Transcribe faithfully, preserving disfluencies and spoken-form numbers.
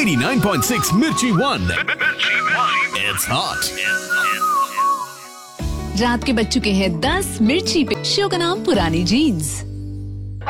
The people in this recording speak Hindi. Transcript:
एटी नाइन पॉइंट सिक्स मिर्ची वन। It's hot. रात के बज चुके हैं दस। मिर्ची पे शो का नाम पुरानी जीन्स।